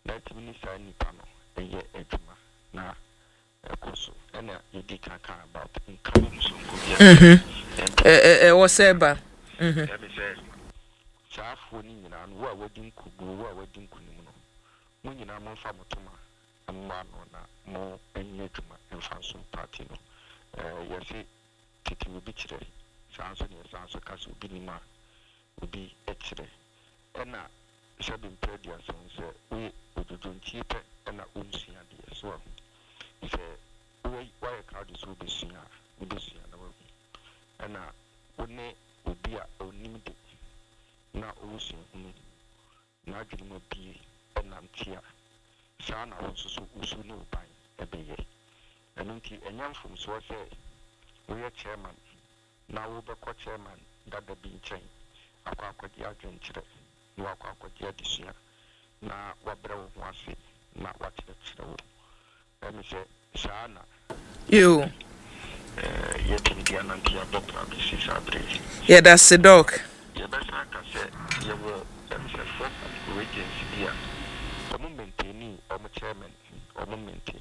Let me say Nipano, a year eduma, na Koso, and you did about income. Was Seba. Let me say, Chaff winning and what wedding could go, what wedding Kununo. When you know more famotoma, and one more and yetuma and Fanson Partino. You see, Titi will be today. Sounds on your sounds of Castle Binima will be today. And now, Sabin Predia sons, we would do cheaper and a Umsia as well. If a way why a crowd is will be seen, and now, when they will be a limited. Na ocean, na dream of be and Nantia. Sana also so no by a bay. And until a young from so say, we are chairman, now over chairman, that the being chain. A quack with the adventure, you are quack with the this year. Now what bro was it, not what it's the. Let me say, Sana. You. Yet in the Anantia Bopra, this is our bridge. Yeah, that's the dog. You best like I said, you will regency here. Or maintaining, or chairman, or maintaining.